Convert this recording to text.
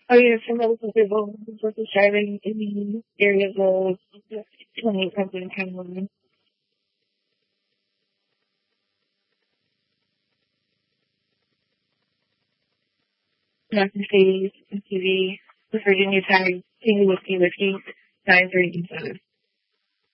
Oh yeah, some medical people versus driving in areas of 28 something kind of women. Mercedes, MTV, the Virginia Tag, King Whiskey, 937.